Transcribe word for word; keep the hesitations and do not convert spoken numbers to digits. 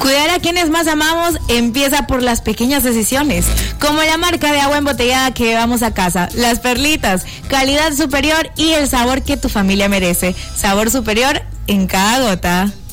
Cuidar a quienes más amamos empieza por las pequeñas decisiones, como la marca de agua embotellada que llevamos a casa, Las Perlitas, calidad superior y el sabor que tu familia merece. Sabor superior en cada gota.